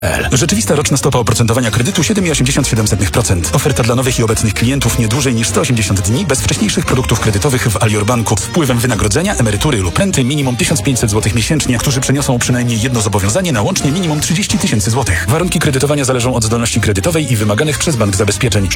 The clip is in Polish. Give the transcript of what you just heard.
Rzeczywista roczna stopa oprocentowania kredytu 7,87%. Oferta dla nowych i obecnych klientów nie dłużej niż 180 dni bez wcześniejszych produktów kredytowych w Alior Banku. Z wpływem wynagrodzenia, emerytury lub renty minimum 1500 zł miesięcznie, którzy przeniosą przynajmniej jedno zobowiązanie na łącznie minimum 30 000 zł. Warunki kredytowania zależą od zdolności kredytowej i wymaganych przez bank zabezpieczeń.